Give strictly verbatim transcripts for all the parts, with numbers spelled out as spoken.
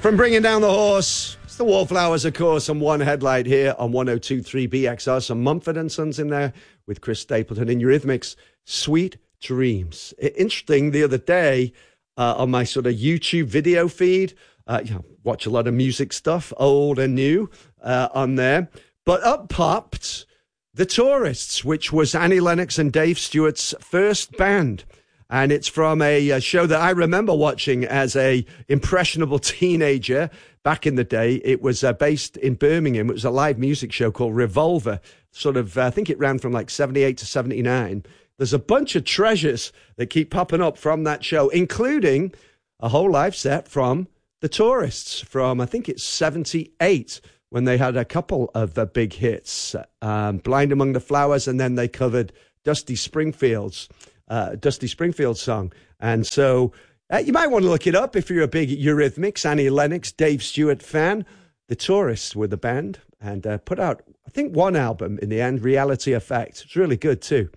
From Bringing Down the Horse, it's the Wallflowers, of course, on One Headlight here on one oh two point three B X R. Some Mumford and Sons in there with Chris Stapleton in Eurythmics. Sweet Dreams. Interesting, the other day uh, on my sort of YouTube video feed, uh, you know, watch a lot of music stuff, old and new, uh, on there. But up popped The Tourists, which was Annie Lennox and Dave Stewart's first band. And it's from a, a show that I remember watching as a impressionable teenager back in the day. It was uh, based in Birmingham. It was a live music show called Revolver. Sort of, uh, I think it ran from like seventy-eight to seventy-nine. There's a bunch of treasures that keep popping up from that show, including a whole live set from The Tourists from, I think it's seventy-eight, when they had a couple of uh, big hits, um, Blind Among the Flowers, and then they covered Dusty Springfield's Uh, Dusty Springfield song. And so uh, you might want to look it up if you're a big Eurythmics, Annie Lennox, Dave Stewart fan. The Tourists were the band and uh, put out, I think, one album in the end, Reality Effect. It's really good too.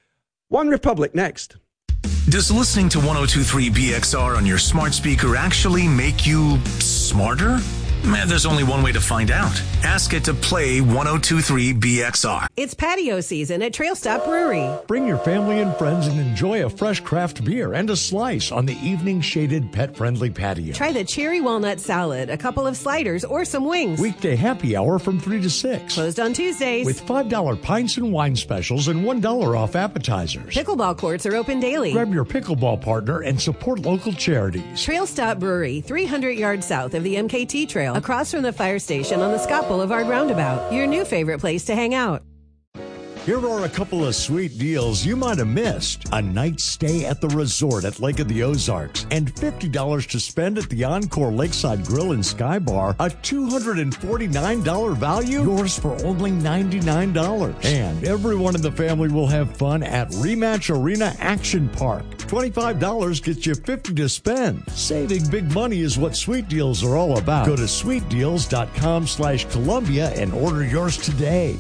One Republic next. Does listening to one oh two point three B X R on your smart speaker actually make you smarter? Man, there's only one way to find out. Ask it to play one oh two point three B X R. It's patio season at Trail Stop Brewery. Bring your family and friends and enjoy a fresh craft beer and a slice on the evening shaded pet-friendly patio. Try the cherry walnut salad, a couple of sliders, or some wings. Weekday happy hour from three to six. Closed on Tuesdays. With five dollar pints and wine specials and one dollar off appetizers. Pickleball courts are open daily. Grab your pickleball partner and support local charities. Trail Stop Brewery, three hundred yards south of the M K T Trail, across from the fire station on the Scott Boulevard Roundabout. Your new favorite place to hang out. Here are a couple of sweet deals you might have missed. A night stay at the resort at Lake of the Ozarks and fifty dollars to spend at the Encore Lakeside Grill and Sky Bar. A two hundred forty-nine dollars value, yours for only ninety-nine dollars. And everyone in the family will have fun at Rematch Arena Action Park. twenty-five dollars gets you fifty dollars to spend. Saving big money is what Sweet Deals are all about. Go to sweet deals dot com slash Columbia and order yours today.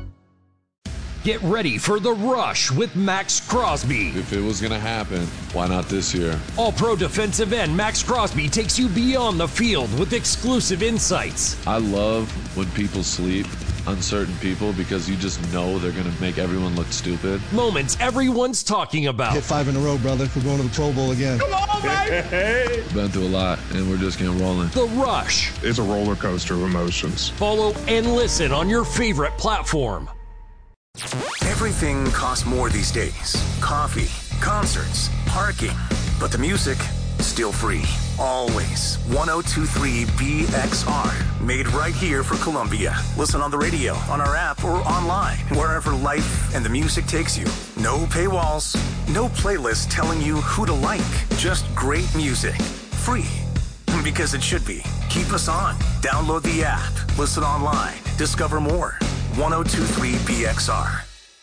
Get ready for The Rush with Max Crosby. If it was going to happen, why not this year? All-pro defensive end Max Crosby takes you beyond the field with exclusive insights. I love when people sleep, uncertain people, because you just know they're going to make everyone look stupid. Moments everyone's talking about. Hit five in a row, brother. We're going to the Pro Bowl again. Come on, baby! Been through a lot, and we're just getting rolling. The Rush. It's a roller coaster of emotions. Follow and listen on your favorite platform. Everything costs more these days. Coffee, concerts, parking. But the music, still free. Always. one oh two point three B X R. Made right here for Columbia. Listen on the radio, on our app, or online. Wherever life and the music takes you. No paywalls. No playlist telling you who to like. Just great music. Free. Because it should be. Keep us on. Download the app. Listen online. Discover more. one oh two point three B X R.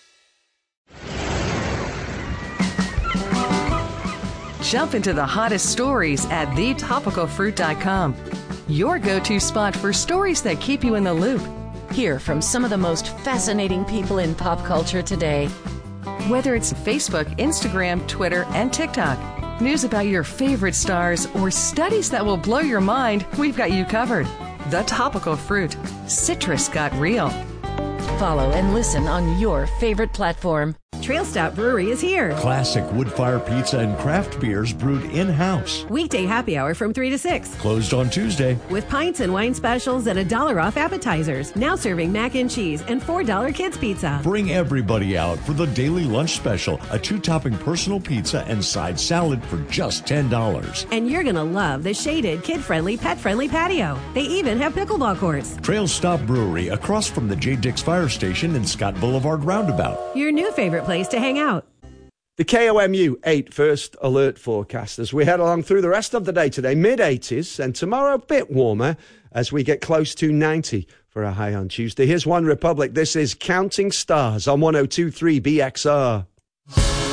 Jump into the hottest stories at the topical fruit dot com. Your go-to spot for stories that keep you in the loop. Hear from some of the most fascinating people in pop culture today. Whether it's Facebook, Instagram, Twitter, and TikTok, news about your favorite stars, or studies that will blow your mind, we've got you covered. The Topical Fruit. Citrus got real. Follow and listen on your favorite platform. Trail Stop Brewery is here. Classic wood-fire pizza and craft beers brewed in-house. Weekday happy hour from three to six. Closed on Tuesday. With pints and wine specials and a dollar off appetizers. Now serving mac and cheese and four dollar kids pizza. Bring everybody out for the daily lunch special, a two-topping personal pizza and side salad for just ten dollars. And you're going to love the shaded, kid-friendly, pet-friendly patio. They even have pickleball courts. Trail Stop Brewery, across from the J. Dix Fire Station and Scott Boulevard Roundabout. Your new favorite place to hang out. The K O M U eight first alert forecast as we head along through the rest of the day today, mid eighties, and tomorrow a bit warmer as we get close to ninety for a high on Tuesday. Here's One Republic. This is Counting Stars on one oh two point three B X R.